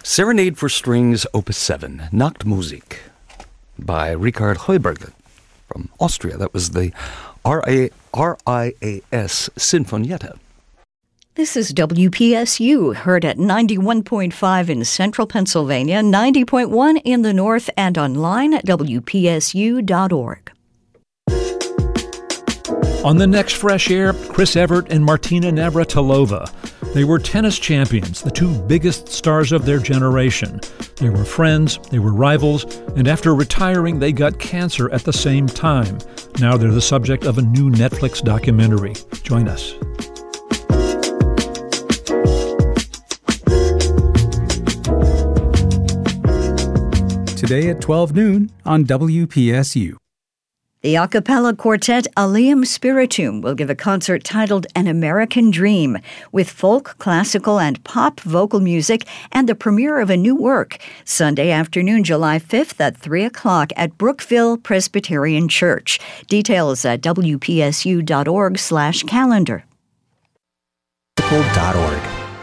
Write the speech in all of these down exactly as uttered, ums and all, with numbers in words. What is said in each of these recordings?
Serenade for Strings, Opus seven, Nachtmusik, by Richard Heuberger from Austria. That was the R I A S Sinfonietta. This is W P S U, heard at ninety-one point five in central Pennsylvania, ninety point one in the north, and online at W P S U dot org. On the next Fresh Air, Chris Evert and Martina Navratilova. They were tennis champions, the two biggest stars of their generation. They were friends, they were rivals, and after retiring, they got cancer at the same time. Now they're the subject of a new Netflix documentary. Join us. Today at twelve noon on W P S U. The a cappella quartet Alium Spiritum will give a concert titled An American Dream, with folk, classical, and pop vocal music and the premiere of a new work, Sunday afternoon, July fifth at three o'clock at Brookville Presbyterian Church. Details at W P S U dot org slash calendar. Well,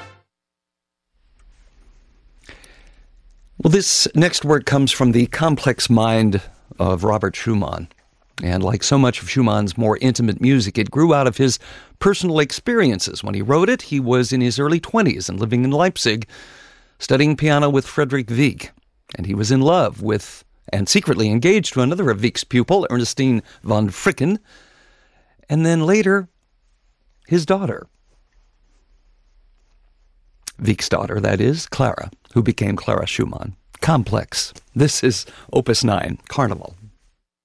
this next work comes from the complex mind of Robert Schumann. And like so much of Schumann's more intimate music, it grew out of his personal experiences. When he wrote it, he was in his early twenties and living in Leipzig, studying piano with Friedrich Wieck. And he was in love with, and secretly engaged to another of Wieck's pupil, Ernestine von Fricken, and then later, his daughter. Wieck's daughter, that is, Clara, who became Clara Schumann. Complex. This is Opus nine, Carnival.